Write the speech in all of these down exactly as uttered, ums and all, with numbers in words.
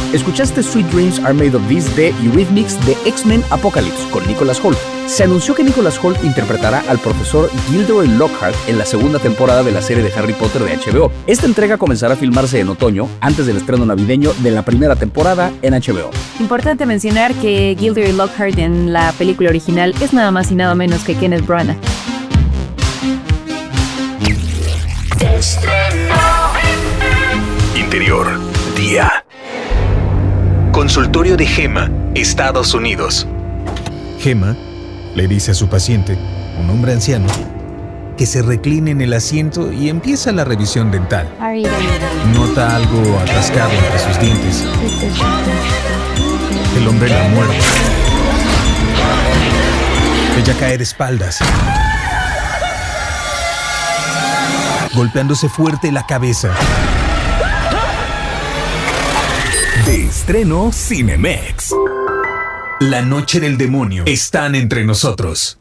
Escuchaste Sweet Dreams Are Made of This de Eurythmics de X-Men Apocalypse con Nicholas Hoult. Se anunció que Nicholas Hoult interpretará al profesor Gilderoy Lockhart en la segunda temporada de la serie de Harry Potter de H B O. Esta entrega comenzará a filmarse en otoño, antes del estreno navideño de la primera temporada en H B O. Importante mencionar que Gilderoy Lockhart en la película original es nada más y nada menos que Kenneth Branagh. Interior, día. Consultorio de Gemma, Estados Unidos. Gemma le dice a su paciente, un hombre anciano, que se recline en el asiento y empieza la revisión dental. Nota algo atascado entre sus dientes. El hombre la muerde. Ella cae de espaldas, golpeándose fuerte la cabeza. De estreno Cinemex. La noche del demonio. Están entre nosotros.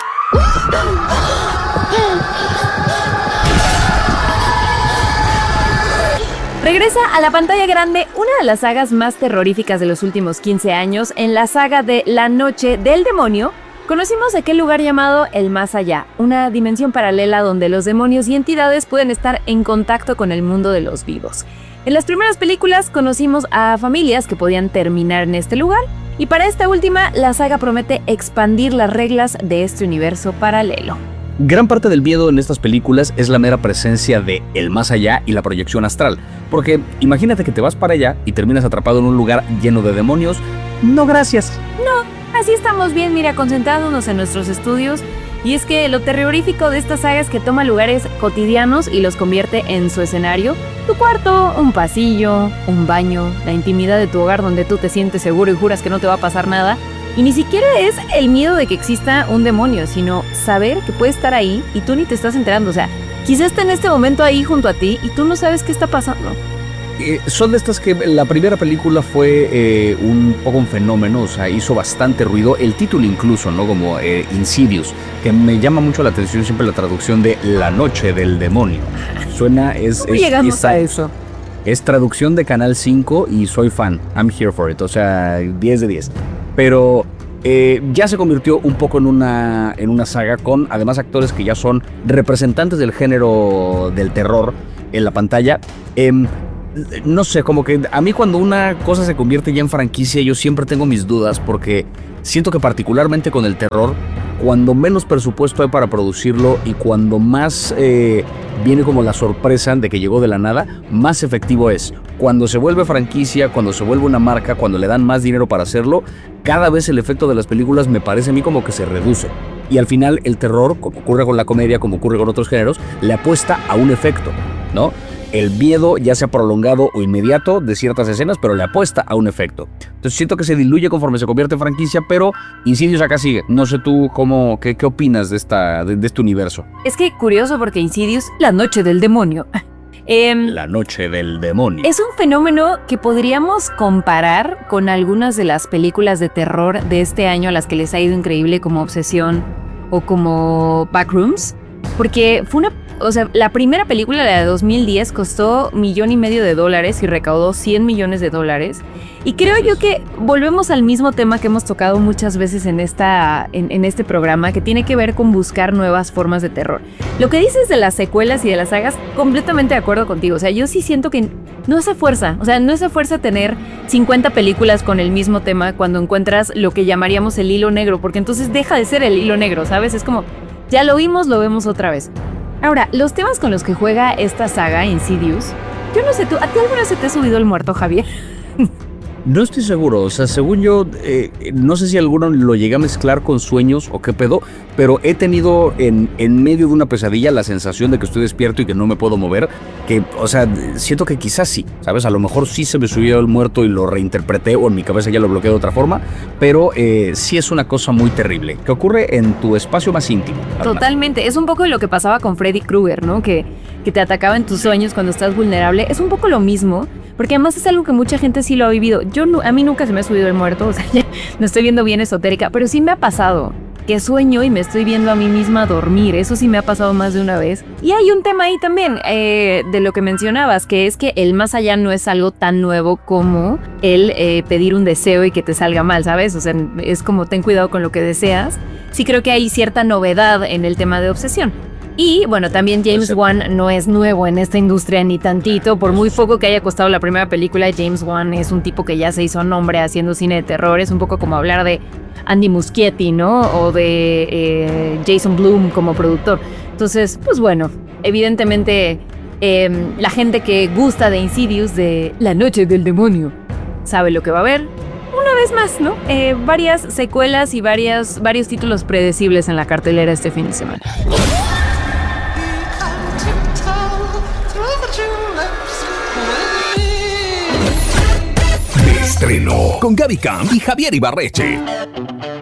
Regresa a la pantalla grande una de las sagas más terroríficas de los últimos quince años. En la saga de La Noche del Demonio, conocimos aquel lugar llamado el Más Allá, una dimensión paralela donde los demonios y entidades pueden estar en contacto con el mundo de los vivos. En las primeras películas conocimos a familias que podían terminar en este lugar, y para esta última, la saga promete expandir las reglas de este universo paralelo. Gran parte del miedo en estas películas es la mera presencia de el más allá y la proyección astral, porque imagínate que te vas para allá y terminas atrapado en un lugar lleno de demonios. No, gracias. No, así estamos bien, mira, concentrándonos en nuestros estudios. Y es que lo terrorífico de esta saga es que toma lugares cotidianos y los convierte en su escenario. Tu cuarto, un pasillo, un baño, la intimidad de tu hogar donde tú te sientes seguro y juras que no te va a pasar nada. Y ni siquiera es el miedo de que exista un demonio, sino saber que puede estar ahí y tú ni te estás enterando. O sea, quizás esté en este momento ahí junto a ti y tú no sabes qué está pasando. Eh, son de estas que la primera película fue eh, un poco un fenómeno, o sea, hizo bastante ruido, el título incluso, ¿no? Como eh, Insidious, que me llama mucho la atención siempre la traducción de La Noche del Demonio. Suena, es... ¿Cómo es llegamos es, a eso? Es traducción de Canal cinco y soy fan, I'm here for it, o sea, diez de diez. Pero eh, ya se convirtió un poco en una, en una saga con además actores que ya son representantes del género del terror en la pantalla. Eh, No sé, como que a mí cuando una cosa se convierte ya en franquicia yo siempre tengo mis dudas porque siento que particularmente con el terror, cuando menos presupuesto hay para producirlo y cuando más eh, viene como la sorpresa de que llegó de la nada, más efectivo es. Cuando se vuelve franquicia, cuando se vuelve una marca, cuando le dan más dinero para hacerlo, cada vez el efecto de las películas me parece a mí como que se reduce. Y al final el terror, como ocurre con la comedia, como ocurre con otros géneros, le apuesta a un efecto, ¿no? El miedo ya sea prolongado o inmediato de ciertas escenas, pero le apuesta a un efecto. Entonces siento que se diluye conforme se convierte en franquicia, pero Insidious acá sigue. No sé tú cómo, qué, qué opinas de, esta, de, de este universo. Es que curioso porque Insidious, La Noche del Demonio. eh, La Noche del Demonio. Es un fenómeno que podríamos comparar con algunas de las películas de terror de este año a las que les ha ido increíble, como Obsesión o como Backrooms, porque fue una... O sea, la primera película, la de dos mil diez, costó millón y medio de dólares y recaudó cien millones de dólares. Y creo yo que volvemos al mismo tema que hemos tocado muchas veces en, esta, en, en este programa, que tiene que ver con buscar nuevas formas de terror. Lo que dices de las secuelas y de las sagas, completamente de acuerdo contigo. O sea, yo sí siento que no hace fuerza. O sea, no hace fuerza tener cincuenta películas con el mismo tema cuando encuentras lo que llamaríamos el hilo negro, porque entonces deja de ser el hilo negro, ¿sabes? Es como, ya lo vimos, lo vemos otra vez. Ahora, los temas con los que juega esta saga, Insidious, yo no sé, ¿tú, ¿a ti alguna vez se te ha subido el muerto, Javier? No estoy seguro, o sea, según yo, eh, no sé si alguno lo llegué a mezclar con sueños o qué pedo, pero he tenido en, en medio de una pesadilla la sensación de que estoy despierto y que no me puedo mover, que, o sea, siento que quizás sí, ¿sabes? A lo mejor sí se me subió el muerto y lo reinterpreté o en mi cabeza ya lo bloqueé de otra forma, pero eh, sí es una cosa muy terrible, que ocurre en tu espacio más íntimo. Además. Totalmente, es un poco lo que pasaba con Freddy Krueger, ¿no? Que, que te atacaba en tus sueños cuando estás vulnerable, es un poco lo mismo. Porque además es algo que mucha gente sí lo ha vivido. Yo, a mí nunca se me ha subido el muerto, o sea, ya no estoy viendo bien esotérica, pero sí me ha pasado. que sueño y me estoy viendo a mí misma dormir. Eso sí me ha pasado más de una vez. Y hay un tema ahí también eh, de lo que mencionabas, que es que el más allá no es algo tan nuevo como el eh, pedir un deseo y que te salga mal, ¿sabes? O sea, es como ten cuidado con lo que deseas. Sí creo que hay cierta novedad en el tema de obsesión. Y bueno, también James Wan no es nuevo en esta industria ni tantito. Por muy poco que haya costado la primera película, James Wan es un tipo que ya se hizo nombre haciendo cine de terror. Es un poco como hablar de Andy Muschietti, ¿no? O de eh, Jason Blum como productor. Entonces, pues bueno, evidentemente eh, la gente que gusta de Insidious, de La Noche del Demonio, sabe lo que va a haber. Una vez más, ¿no? Eh, varias secuelas y varias, varios títulos predecibles en la cartelera este fin de semana. Estreno con Gaby Camp y Javier Ibarreche.